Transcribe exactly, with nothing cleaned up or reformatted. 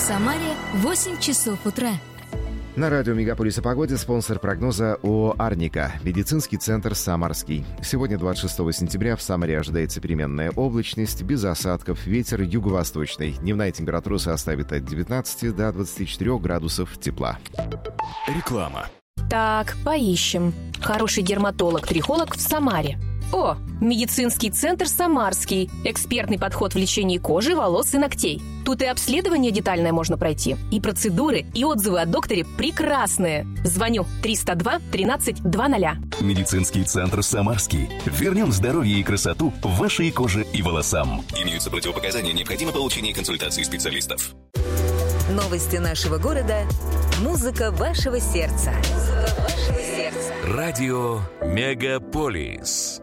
Самаре восемь часов утра. На радио «Мегаполис» о погоде спонсор прогноза ООО «Арника», медицинский центр «Самарский». Сегодня, двадцать шестого сентября, в Самаре ожидается переменная облачность, без осадков, ветер юго-восточный. Дневная температура составит от девятнадцати до двадцати четырёх градусов тепла. Реклама. Так, поищем. Хороший дерматолог-трихолог в Самаре. О, медицинский центр «Самарский». Экспертный подход в лечении кожи, волос и ногтей. Тут и обследование детальное можно пройти, и процедуры, и отзывы о докторе прекрасные. Звоню триста два тринадцать двадцать. Медицинский центр «Самарский». Вернем здоровье и красоту вашей коже и волосам. Имеются противопоказания, необходимо получение консультации специалистов. Новости нашего города. Музыка вашего сердца. Музыка вашего сердца. Радио «Мегаполис».